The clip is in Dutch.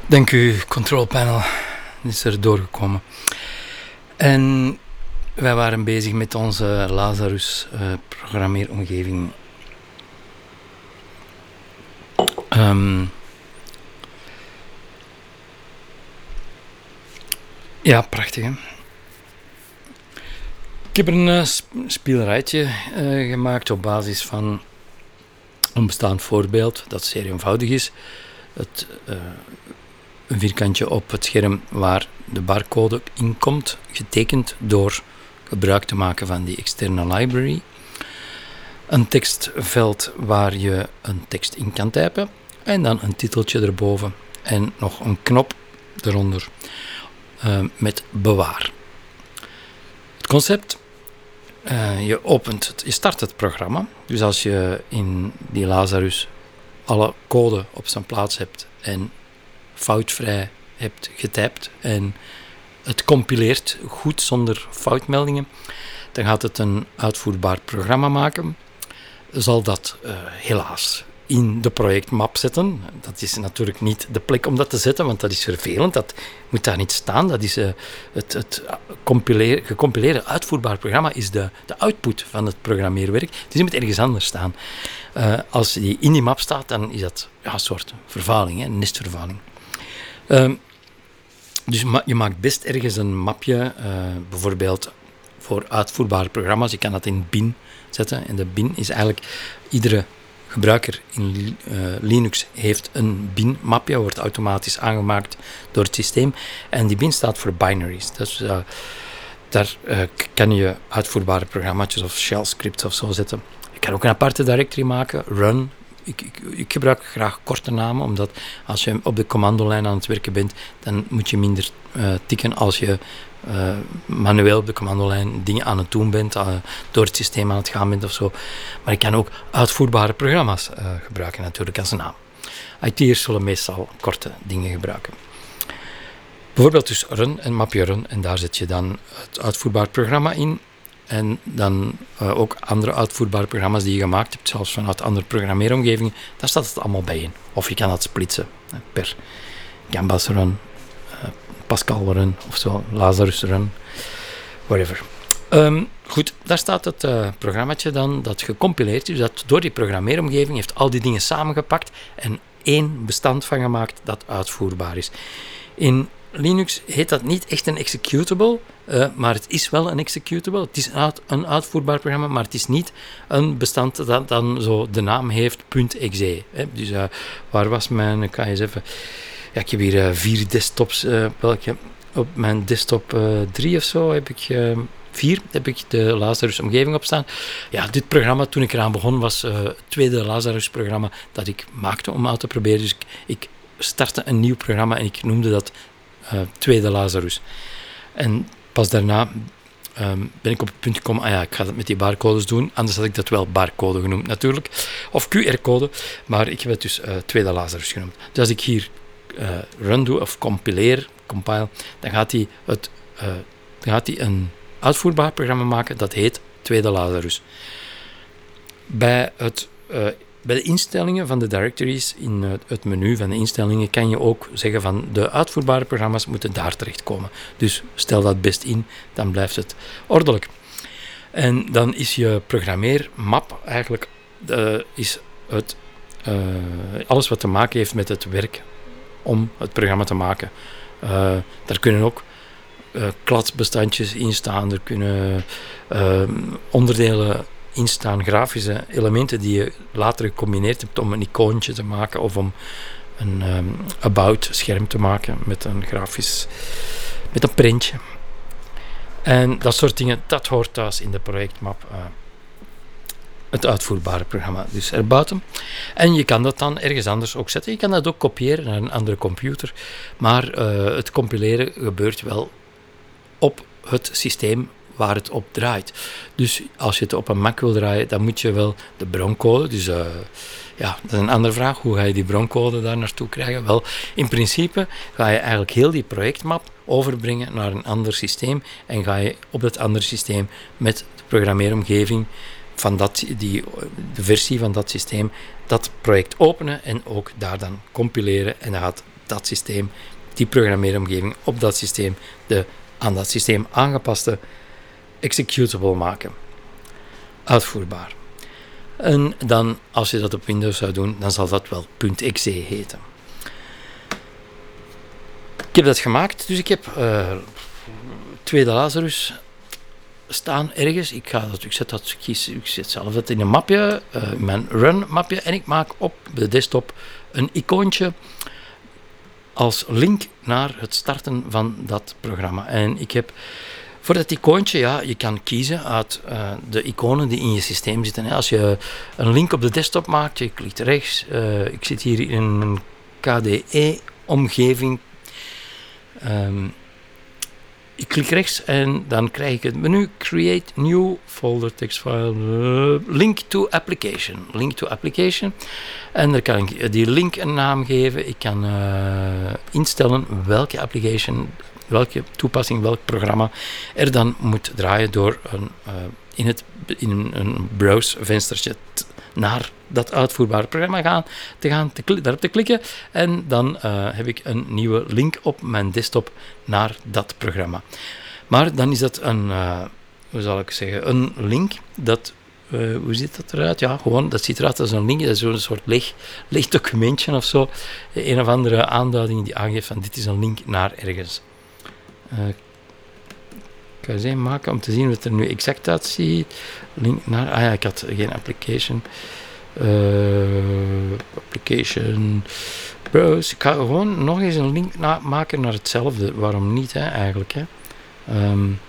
Dank u, Control Panel is er doorgekomen. En wij waren bezig met onze Lazarus programmeeromgeving. Ja, prachtig hè. Ik heb een spielerijtje gemaakt op basis van een bestaand voorbeeld dat zeer eenvoudig is. Een vierkantje op het scherm waar de barcode in komt, getekend door gebruik te maken van die externe library. Een tekstveld waar je een tekst in kan typen en dan een titeltje erboven en nog een knop eronder met bewaar. Het concept, je start het programma, dus als je in die Lazarus alle code op zijn plaats hebt en foutvrij hebt getypt en het compileert goed zonder foutmeldingen, dan gaat het een uitvoerbaar programma maken. Zal dat helaas in de projectmap zetten. Dat is natuurlijk niet de plek om dat te zetten, want dat is vervelend. Dat moet daar niet staan. Dat is het gecompileerde uitvoerbaar programma is de output van het programmeerwerk. Dus die moet ergens anders staan. Als die in die map staat, dan is dat een soort vervaling, een nestvervaling. Dus je maakt best ergens een mapje, bijvoorbeeld voor uitvoerbare programma's. Je kan dat in bin zetten. En de bin is eigenlijk, iedere gebruiker in Linux heeft een bin-mapje, wordt automatisch aangemaakt door het systeem. En die bin staat voor binaries. Dus daar kan je uitvoerbare programma's of shell scripts of zo zetten. Je kan ook een aparte directory maken, run. Ik gebruik graag korte namen, omdat als je op de commandolijn aan het werken bent, dan moet je minder tikken als je manueel op de commandolijn dingen aan het doen bent, door het systeem aan het gaan bent of zo. Maar ik kan ook uitvoerbare programma's gebruiken natuurlijk als naam. IT'ers zullen meestal korte dingen gebruiken. Bijvoorbeeld dus run, een mapje run, en daar zet je dan het uitvoerbaar programma in. En dan ook andere uitvoerbare programma's die je gemaakt hebt, zelfs vanuit andere programmeeromgevingen, daar staat het allemaal bij in. Of je kan dat splitsen per Gambas run, Pascal run of zo, Lazarus run, whatever. Goed, daar staat het programmaatje dan dat gecompileerd is, dat door die programmeeromgeving heeft al die dingen samengepakt en één bestand van gemaakt dat uitvoerbaar is. In Linux heet dat niet echt een executable, maar het is wel een executable. Het is een uitvoerbaar programma, maar het is niet een bestand dat dan zo de naam heeft .exe. Dus waar was mijn... Ik ga eens even... Ja, ik heb hier 4 desktops. Op mijn desktop 3 of zo heb ik... 4 heb ik de Lazarus omgeving op staan. Ja, dit programma, toen ik eraan begon, was het tweede Lazarus programma dat ik maakte om uit te proberen. Dus ik startte een nieuw programma en ik noemde dat tweede Lazarus. En pas daarna ben ik op het punt gekomen, ik ga dat met die barcodes doen. Anders had ik dat wel barcode genoemd natuurlijk. Of QR-code. Maar ik heb het dus tweede Lazarus genoemd. Dus als ik hier run doe of compile, dan gaat hij een uitvoerbaar programma maken dat heet tweede Lazarus. Bij de instellingen van de directories in het menu van de instellingen kan je ook zeggen van de uitvoerbare programma's moeten daar terechtkomen. Dus stel dat best in, dan blijft het ordelijk. En dan is je programmeermap eigenlijk alles wat te maken heeft met het werk om het programma te maken. Daar kunnen ook kladsbestandjes in staan, er kunnen onderdelen instaan, grafische elementen die je later gecombineerd hebt om een icoontje te maken of om een about scherm te maken met een printje. En dat soort dingen, dat hoort thuis in de projectmap, het uitvoerbare programma, dus erbuiten. En je kan dat dan ergens anders ook zetten. Je kan dat ook kopiëren naar een andere computer, maar het compileren gebeurt wel op het systeem waar het op draait. Dus als je het op een Mac wil draaien, dan moet je wel de broncode, dus dat is een andere vraag, hoe ga je die broncode daar naartoe krijgen? Wel, in principe ga je eigenlijk heel die projectmap overbrengen naar een ander systeem en ga je op dat andere systeem met de programmeeromgeving van de versie van dat systeem, dat project openen en ook daar dan compileren en dan gaat dat systeem, die programmeeromgeving op dat systeem, de aan dat systeem aangepaste executable maken. Uitvoerbaar. En dan, als je dat op Windows zou doen, dan zal dat wel .exe heten. Ik heb dat gemaakt, dus ik heb tweede Lazarus staan ergens. Ik zet zelf het in een mapje, mijn run mapje, en ik maak op de desktop een icoontje als link naar het starten van dat programma. En ik heb voor dat icoontje, je kan kiezen uit de iconen die in je systeem zitten. Als je een link op de desktop maakt, je klikt rechts. Ik zit hier in een KDE-omgeving. Ik klik rechts en dan krijg ik het menu Create New Folder Text File Link to Application. Link to Application. En dan kan ik die link een naam geven. Ik kan instellen welke application, welke toepassing, welk programma er dan moet draaien door in een browservenstertje naar dat uitvoerbare programma daarop te klikken. En dan heb ik een nieuwe link op mijn desktop naar dat programma. Maar dan is dat een link dat... hoe ziet dat eruit? Ja, gewoon, dat ziet eruit als een link. Dat is zo'n soort leeg documentje of zo. Een of andere aanduiding die aangeeft van dit is een link naar ergens. Ik ga eens even maken om te zien wat er nu exact uitziet. Link naar... ik had geen application. Application browse. Ik ga gewoon nog eens een link maken naar hetzelfde. Waarom niet, eigenlijk? Hè?